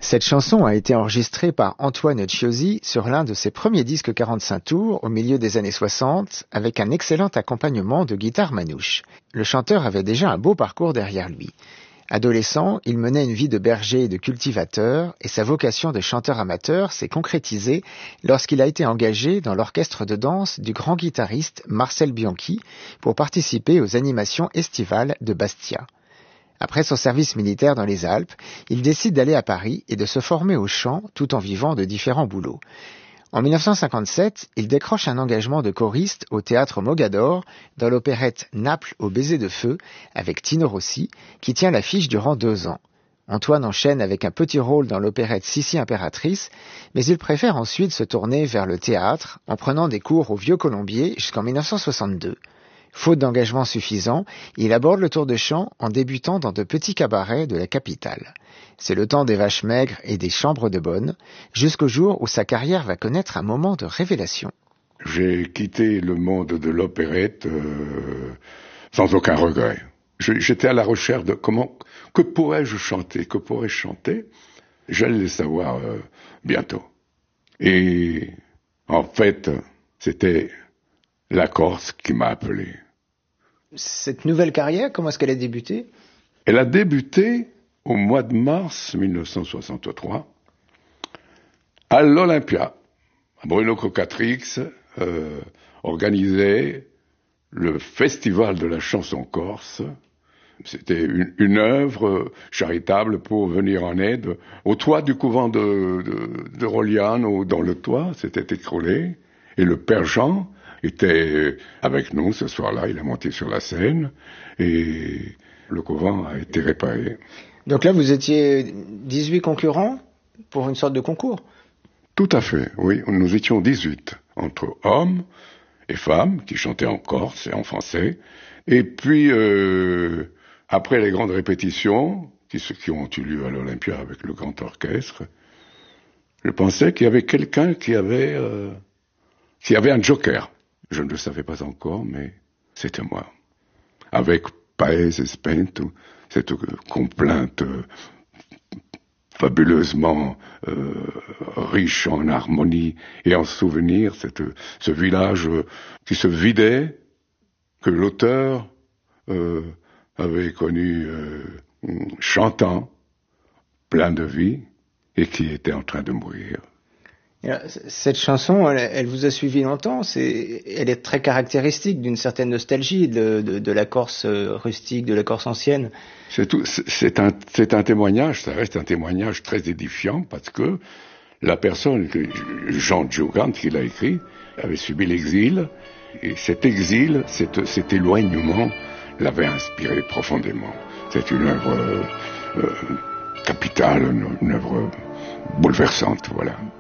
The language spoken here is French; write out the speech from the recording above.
Cette chanson a été enregistrée par Antoine Chiosi sur l'un de ses premiers disques 45 tours au milieu des années 60 avec un excellent accompagnement de guitare manouche. Le chanteur avait déjà un beau parcours derrière lui. Adolescent, il menait une vie de berger et de cultivateur et sa vocation de chanteur amateur s'est concrétisée lorsqu'il a été engagé dans l'orchestre de danse du grand guitariste Marcel Bianchi pour participer aux animations estivales de Bastia. Après son service militaire dans les Alpes, il décide d'aller à Paris et de se former au chant tout en vivant de différents boulots. En 1957, il décroche un engagement de choriste au théâtre Mogador dans l'opérette Naples au baiser de feu avec Tino Rossi, qui tient l'affiche durant 2 ans. Antoine enchaîne avec un petit rôle dans l'opérette Sissi Impératrice, mais il préfère ensuite se tourner vers le théâtre en prenant des cours au Vieux Colombier jusqu'en 1962. Faute d'engagement suffisant, il aborde le tour de chant en débutant dans de petits cabarets de la capitale. C'est le temps des vaches maigres et des chambres de bonne, jusqu'au jour où sa carrière va connaître un moment de révélation. J'ai quitté le monde de l'opérette sans aucun regret. J'étais à la recherche de que pourrais-je chanter, que pourrais-je chanter. J'allais le savoir bientôt. Et en fait, c'était la Corse qui m'a appelé. Cette nouvelle carrière, comment est-ce qu'elle a débuté ? Elle a débuté au mois de mars 1963 à l'Olympia. Bruno Cocatrix organisait le festival de la chanson corse. C'était une œuvre charitable pour venir en aide au toit du couvent de Roliane, où dans le toit s'était écroulé, et le père Jean était avec nous ce soir-là. Il est monté sur la scène et le couvent a été réparé. Donc là, vous étiez 18 concurrents pour une sorte de concours ? Tout à fait, oui. Nous étions 18, entre hommes et femmes qui chantaient en corse et en français. Et puis, après les grandes répétitions qui ont eu lieu à l'Olympia avec le grand orchestre, je pensais qu'il y avait quelqu'un qui avait un joker. Je ne le savais pas encore, mais c'était moi. Avec Paese Spento, cette complainte fabuleusement riche en harmonie et en souvenirs, ce village qui se vidait, que l'auteur avait connu chantant, plein de vie, et qui était en train de mourir. Cette chanson, elle vous a suivi longtemps. Elle est très caractéristique d'une certaine nostalgie de la Corse rustique, de la Corse ancienne. C'est un témoignage, ça reste un témoignage très édifiant parce que la personne, Jean Giugand, qui l'a écrit, avait subi l'exil, et cet exil, cet éloignement l'avait inspiré profondément. C'est une œuvre capitale, une œuvre bouleversante, voilà.